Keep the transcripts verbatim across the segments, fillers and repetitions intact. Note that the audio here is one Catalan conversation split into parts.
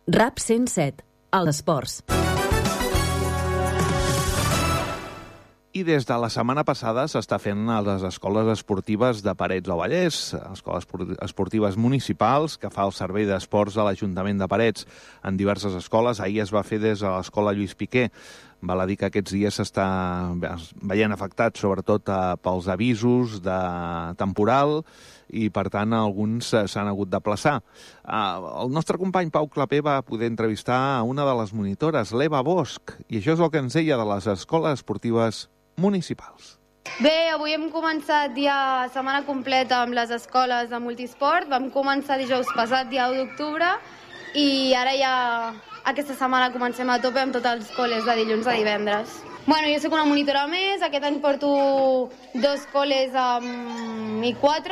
RAP cent set, els esports. I des de la setmana passada s'està fent a les escoles esportives de Parets del Vallès, escoles esportives municipals que fa el servei d'esports a l'Ajuntament de Parets en diverses escoles. Ahir es va fer des de l'escola Lluís Piquer. Val a dir que aquests dies s'està veient afectat sobretot pels avisos de temporal i, per tant, alguns s'han hagut de plaçar. El nostre company Pau Clapé va poder entrevistar a una de les monitores, l'Eva Bosch, i això és el que ens deia de les escoles esportives municipals. Bé, avui hem començat ja setmana completa amb les escoles de multisport. Vam començar dijous passat, dia u d'octubre, i ara ja aquesta setmana comencem a tope amb tots els col·les de dilluns a divendres. Bueno, jo soc una monitora més, aquest any porto dos col·les um, i quatre,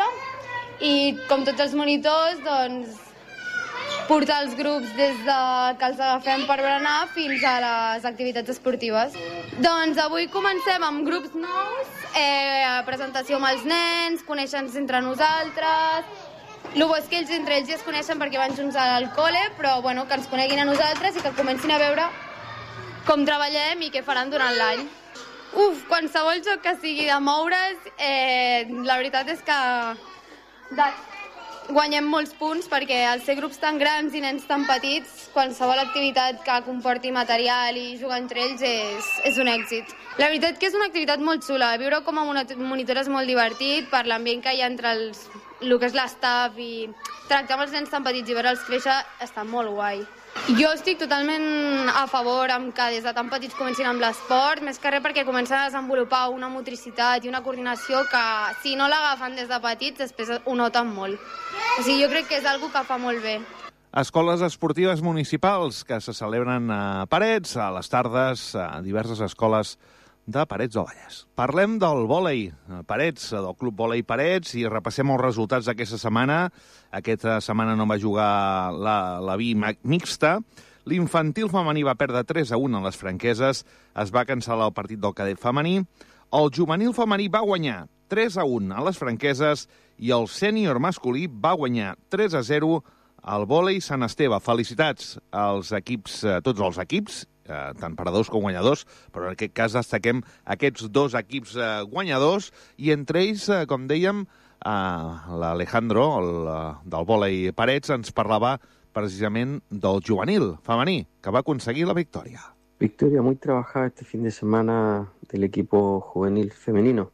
i com tots els monitors, doncs, portar els grups des de que els agafem per berenar fins a les activitats esportives. Doncs avui comencem amb grups nous, eh, presentació amb els nens, conèixer-nos entre nosaltres. El bo és que ells entre ells ja es coneixen perquè van junts al col·le, però bueno, que ens coneguin a nosaltres i que comencin a veure com treballem i què faran durant l'any. Uf, qualsevol joc que sigui de moure's, eh, la veritat és que de... guanyem molts punts perquè al ser grups tan grans i nens tan petits, qualsevol activitat que comporti material i jugar entre ells és, és un èxit. La veritat que és una activitat molt xula. Viure com a monitora és molt divertit per l'ambient que hi ha entre els, el que és l'estaf, i tractar amb els nens tan petits i veure'ls créixer està molt guai. Jo estic totalment a favor amb que des de tan petits comencin amb l'esport, més que res perquè comencen a desenvolupar una motricitat i una coordinació que si no l'agafen des de petits després ho noten molt. O sigui, jo crec que és algo que fa molt bé. Escoles esportives municipals que se celebren a Parets, a les tardes, a diverses escoles de Parets del Vallès. Parlem del vòlei Parets, del Club Vòlei Parets, i repassem els resultats d'aquesta setmana. Aquesta setmana no va jugar la, la B mixta. L'infantil femení va perdre tres a un a les Franqueses, es va cancel·lar el partit del cadet femení. El juvenil femení va guanyar tres a un a les Franqueses i el sènior masculí va guanyar tres a zero al vòlei Sant Esteve. Felicitats als equips, a tots els equips, eh, tant perdedors com guanyadors, però en aquest cas destaquem aquests dos equips eh, guanyadors, i entre ells, eh, com dèiem, eh, l'Alejandro, el, del vòlei Parets, ens parlava precisament del juvenil femení, que va aconseguir la victòria. Victoria muy trabajada este fin de semana del equipo juvenil femenino,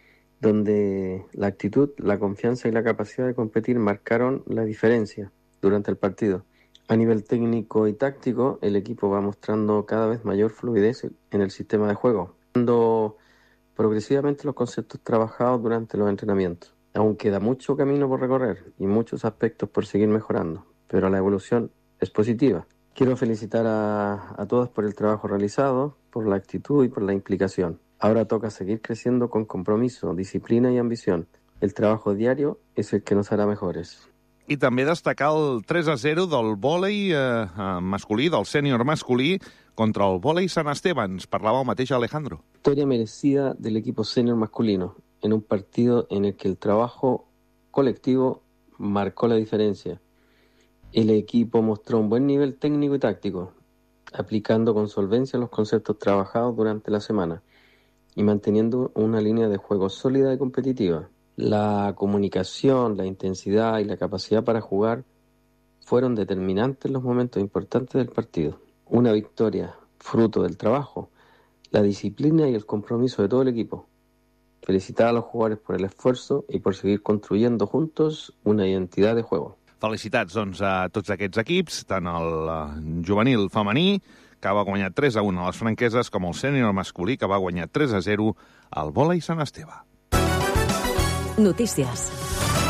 donde la actitud, la confianza y la capacidad de competir marcaron la diferencia durante el partido. A nivel técnico y táctico, el equipo va mostrando cada vez mayor fluidez en el sistema de juego, dando progresivamente los conceptos trabajados durante los entrenamientos. Aún queda mucho camino por recorrer y muchos aspectos por seguir mejorando, pero la evolución es positiva. Quiero felicitar a, a todas por el trabajo realizado, por la actitud y por la implicación. Ahora toca seguir creciendo con compromiso, disciplina y ambición. El trabajo diario es el que nos hará mejores. I també destacar el tres a zero del vòlei eh, masculí, del sènior masculí, contra el vòlei Sant Esteve. Ens parlava el mateix Alejandro. Victoria merecida del equipo sènior masculino, en un partido en el que el trabajo colectivo marcó la diferencia. El equipo mostró un buen nivel técnico y táctico, aplicando con solvencia los conceptos trabajados durante la semana y manteniendo una línea de juego sólida y competitiva. La comunicación, la intensidad y la capacidad para jugar fueron determinantes en los momentos importantes del partido. Una victoria fruto del trabajo, la disciplina y el compromiso de todo el equipo. Felicitar a los jugadores por el esfuerzo y por seguir construyendo juntos una identidad de juego. Felicitats, doncs, a tots aquests equips, tant el uh, juvenil femení, que va guanyar tres a un a les Franqueses, com el sènior masculí, que va guanyar tres a zero al vòlei Sant Esteve. Notícies.